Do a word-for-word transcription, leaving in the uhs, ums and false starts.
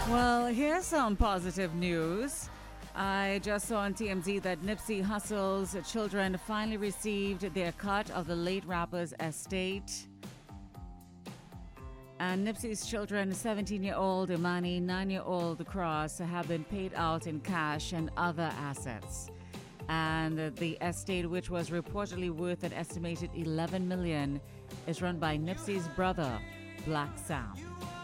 Well, here's some positive news. I just saw on T M Z that Nipsey Hussle's children finally received their cut of the late rapper's estate. And Nipsey's children, seventeen-year-old Imani, nine-year-old Cross, have been paid out in cash and other assets. And the estate, which was reportedly worth an estimated eleven million dollars, is run by Nipsey's brother, Black Sam.